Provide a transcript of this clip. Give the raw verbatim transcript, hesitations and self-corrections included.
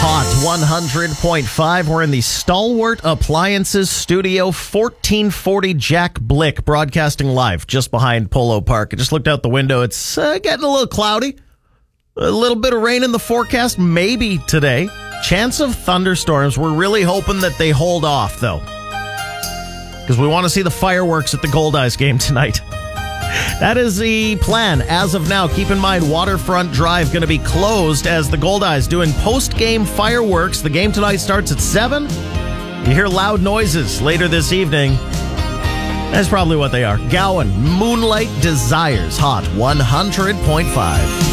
Hot one hundred point five. We're in the Stalwart Appliances Studio, fourteen forty Jack Blick, broadcasting live just behind Polo Park. I just looked out the window. It's uh, getting a little cloudy. A little bit of rain in the forecast, maybe today. Chance of thunderstorms. We're really hoping that they hold off, though, because we want to see the fireworks at the Goldeyes game tonight. That is the plan as of now. Keep in mind, Waterfront Drive going to be closed as the Goldeyes doing post-game fireworks. The game tonight starts at seven. You hear loud noises later this evening. That's probably what they are. Gowan, Moonlight Desires, Hot one hundred point five.